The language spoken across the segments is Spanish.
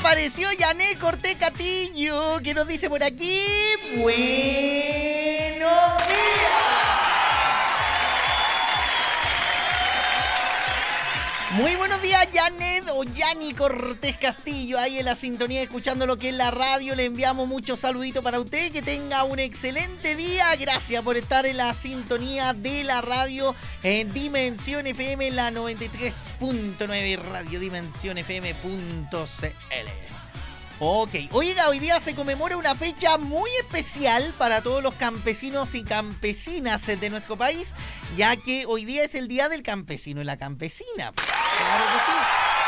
apareció Yané Cortés Castillo, que nos dice por aquí: buenos días. Muy buenos días, Janet o Yani Cortés Castillo, ahí en la sintonía, escuchando lo que es la radio. Le enviamos muchos saluditos para usted, que tenga un excelente día. Gracias por estar en la sintonía de la radio en Dimensión FM, en la 93.9, Radio Dimensión FM.cl. Ok, oiga, hoy día se conmemora una fecha muy especial para todos los campesinos y campesinas de nuestro país, ya que hoy día es el Día del Campesino y la Campesina. Claro que sí.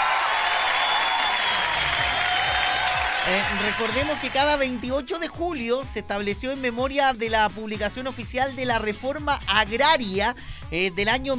Recordemos que cada 28 de julio se estableció en memoria de la publicación oficial de la reforma agraria del año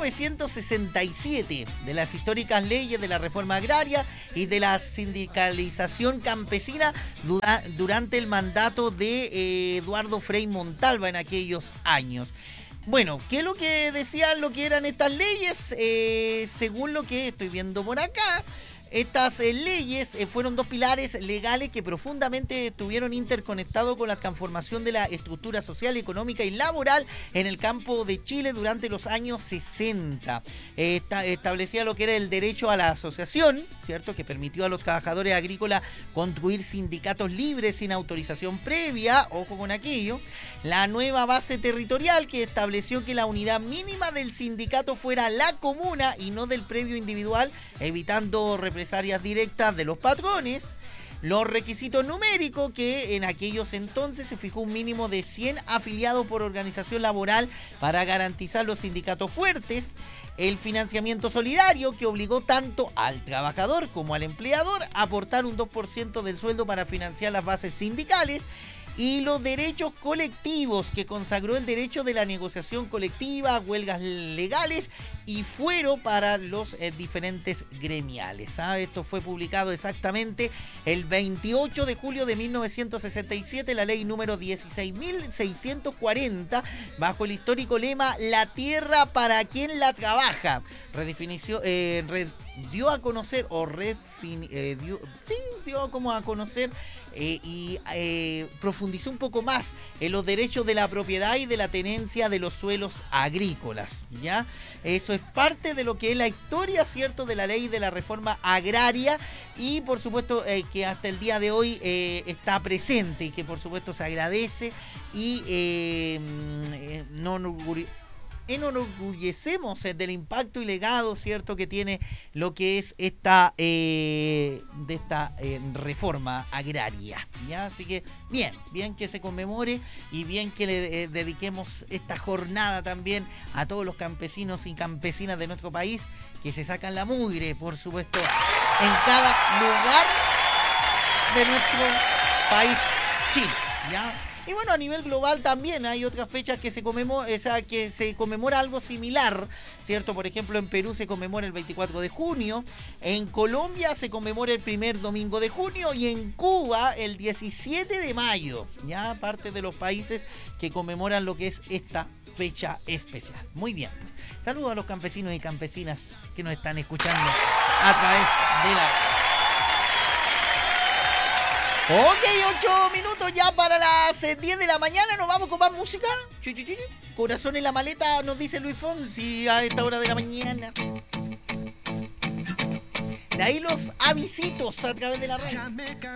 1967, de las históricas leyes de la reforma agraria y de la sindicalización campesina durante el mandato de Eduardo Frei Montalva en aquellos años. Bueno, ¿qué es lo que decían lo que eran estas leyes? Según lo que estoy viendo por acá, estas leyes fueron dos pilares legales que profundamente estuvieron interconectados con la transformación de la estructura social, económica y laboral en el campo de Chile durante los años 60. Establecía lo que era el derecho a la asociación, ¿cierto?, que permitió a los trabajadores agrícolas construir sindicatos libres sin autorización previa, ojo con aquello. La nueva base territorial, que estableció que la unidad mínima del sindicato fuera la comuna y no del previo individual, evitando represalias directas de los patrones. Los requisitos numéricos, que en aquellos entonces se fijó un mínimo de 100 afiliados por organización laboral para garantizar los sindicatos fuertes. El financiamiento solidario, que obligó tanto al trabajador como al empleador a aportar un 2% del sueldo para financiar las bases sindicales. Y los derechos colectivos, que consagró el derecho de la negociación colectiva, huelgas legales y fuero para los diferentes gremiales. Esto fue publicado exactamente el 28 de julio de 1967, la ley número 16.640, bajo el histórico lema "La tierra para quien la trabaja". Dio a conocer, dio como a conocer y profundizó un poco más en los derechos de la propiedad y de la tenencia de los suelos agrícolas, ¿ya? Eso es parte de lo que es la historia, ¿cierto?, de la ley de la reforma agraria, y por supuesto que hasta el día de hoy está presente, y que por supuesto se agradece y enorgullecemos del impacto y legado, ¿cierto?, que tiene lo que es esta reforma agraria, ¿ya? Así que bien que se conmemore, y bien que le dediquemos esta jornada también a todos los campesinos y campesinas de nuestro país, que se sacan la mugre, por supuesto, en cada lugar de nuestro país, Chile, ¿ya? Y bueno, a nivel global también hay otras fechas que se conmemora algo similar, ¿cierto? Por ejemplo, en Perú se conmemora el 24 de junio, en Colombia se conmemora el primer domingo de junio, y en Cuba el 17 de mayo, ya parte de los países que conmemoran lo que es esta fecha especial. Muy bien. Saludos a los campesinos y campesinas que nos están escuchando a través de la... Ok, 8 minutos ya para las 10 de la mañana. Nos vamos con más música. Corazón en la maleta, nos dice Luis Fonsi a esta hora de la mañana. De ahí los avisitos a través de la radio.